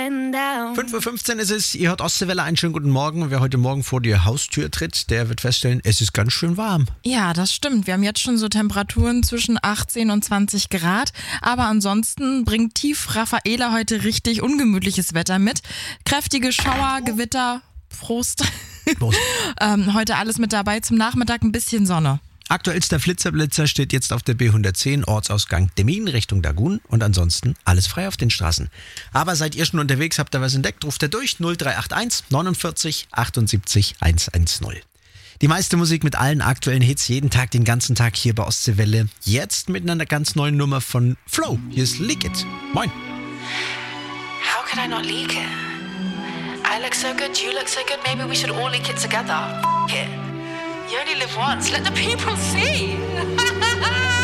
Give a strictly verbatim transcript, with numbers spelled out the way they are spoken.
going down. fünf Uhr fünfzehn ist es, ihr hört Ostseewelle, einen schönen guten Morgen. Wer heute Morgen vor die Haustür tritt, der wird feststellen, es ist ganz schön warm. Ja, das stimmt. Wir haben jetzt schon so Temperaturen zwischen achtzehn und zwanzig Grad. Aber ansonsten bringt Tief Raffaela heute richtig ungemütliches Wetter mit. Kräftige Schauer, Gewitter, Prost. Prost. ähm, heute alles mit dabei, zum Nachmittag ein bisschen Sonne. Aktuellster Flitzerblitzer steht jetzt auf der B hundertzehn, Ortsausgang Demmin Richtung Dagun und ansonsten alles frei auf den Straßen. Aber seid ihr schon unterwegs, habt ihr was entdeckt, ruft ihr durch null drei acht eins neunundvierzig achtundsiebzig hundertzehn. Die meiste Musik mit allen aktuellen Hits jeden Tag, den ganzen Tag hier bei Ostseewelle. Jetzt mit einer ganz neuen Nummer von Flo. Hier ist Leak It. Moin. How could I not leak it? I look so good, you look so good, maybe we should all leak it together. F- it. You only live once, let the people see.